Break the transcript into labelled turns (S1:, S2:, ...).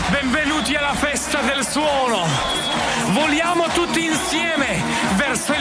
S1: Benvenuti alla festa del suono. Voliamo tutti insieme verso il